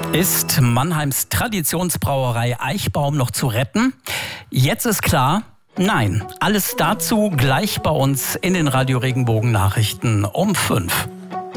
Ist Mannheims Traditionsbrauerei Eichbaum noch zu retten? Jetzt ist klar, nein. Alles dazu gleich bei uns in den Radio Regenbogen Nachrichten um 5.